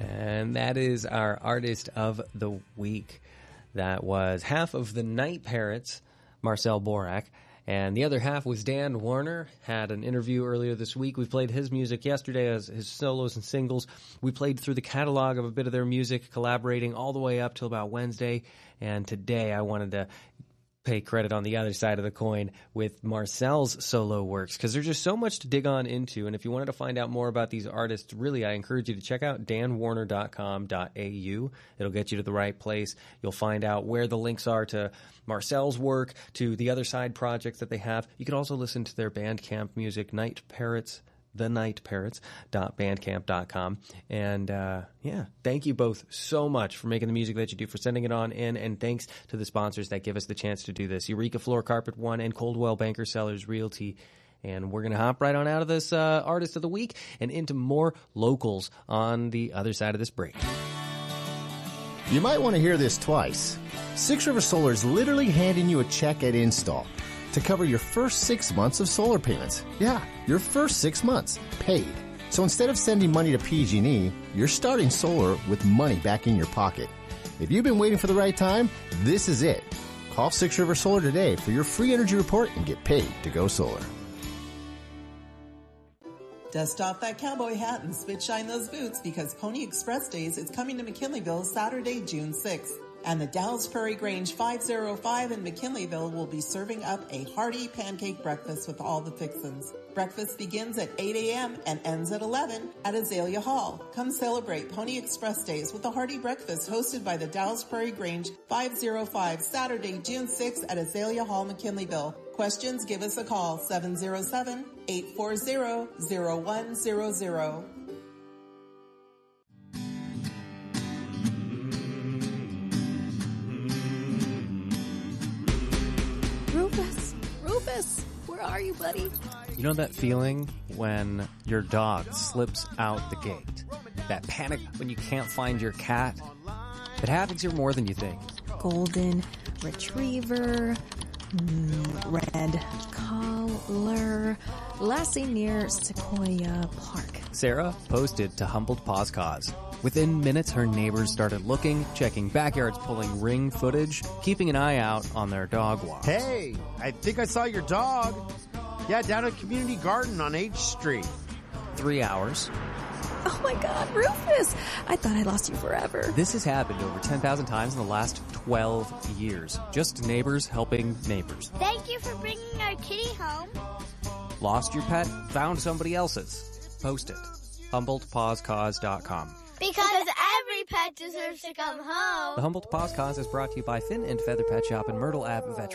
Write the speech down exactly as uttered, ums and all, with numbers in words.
And that is our artist of the week. That was half of the Night Parrots, Marcel Borak, and the other half was Dan Warner. Had an interview earlier this week. We played his music yesterday as his solos and singles. We played through the catalog of a bit of their music, collaborating all the way up till about Wednesday. And today I wanted to pay credit on the other side of the coin with Marcel's solo works, because there's just so much to dig on into. And if you wanted to find out more about these artists, really, I encourage you to check out dan warner dot com dot a u. It'll get you to the right place. You'll find out where the links are to Marcel's work, to the other side projects that they have. You can also listen to their Bandcamp music, Night Parrots, the night parrots dot bandcamp dot com. And, uh, yeah, thank you both so much for making the music that you do, for sending it on in, and thanks to the sponsors that give us the chance to do this. Eureka Floor Carpet One and Coldwell Banker Sellers Realty. And we're going to hop right on out of this, uh, Artist of the Week and into more locals on the other side of this break. You might want to hear this twice. Six River Solar is literally handing you a check at install to cover your first six months of solar payments. Yeah, your first six months, paid. So instead of sending money to P G and E, you're starting solar with money back in your pocket. If you've been waiting for the right time, this is it. Call Six River Solar today for your free energy report and get paid to go solar. Dust off that cowboy hat and spit shine those boots, because Pony Express Days is coming to McKinleyville Saturday, June sixth. And the Dallas Prairie Grange five oh five in McKinleyville will be serving up a hearty pancake breakfast with all the fixins. Breakfast begins at eight a.m. and ends at eleven at Azalea Hall. Come celebrate Pony Express Days with a hearty breakfast hosted by the Dallas Prairie Grange five oh five, Saturday, June sixth at Azalea Hall, McKinleyville. Questions, give us a call, seven oh seven, eight four zero, zero one zero zero. Rufus, Rufus, where are you, buddy? You know that feeling when your dog slips out the gate? That panic when you can't find your cat? It happens here more than you think. Golden Retriever, mm, Red Collar, Lassie near Sequoia Park. Sarah posted to Humboldt Paws Cause. Within minutes, her neighbors started looking, checking backyards, pulling ring footage, keeping an eye out on their dog walks. Hey, I think I saw your dog. Yeah, down at Community Garden on H Street. Three hours. Oh my God, Rufus! I thought I lost you forever. This has happened over ten thousand times in the last twelve years. Just neighbors helping neighbors. Thank you for bringing our kitty home. Lost your pet? Found somebody else's. Post it. Humboldt Paws Cause dot com. Because every pet deserves to come home. The Humboldt Paws Cause is brought to you by Fin and Feather Pet Shop in Myrtle Ave, Veteran.